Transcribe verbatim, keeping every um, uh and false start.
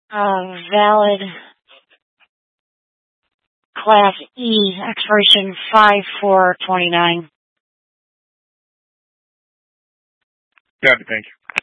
Uh, valid Class E, expiration five four twenty-nine. Copy, thank you.